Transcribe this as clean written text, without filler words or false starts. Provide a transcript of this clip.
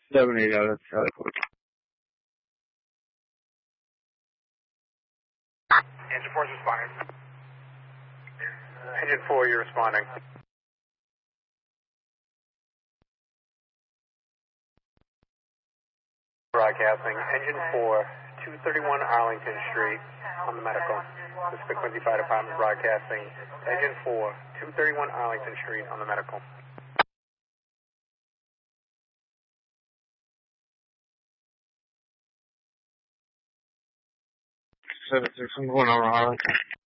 78 out of Charlie 4. Engine 4 is responding. Engine 4, you're responding. Broadcasting. Engine 4, 231 Arlington Street on the medical. This is the Quincy Fire Department broadcasting. Engine 4, 231 Arlington Street on the medical. 76, I'm going over Arlington.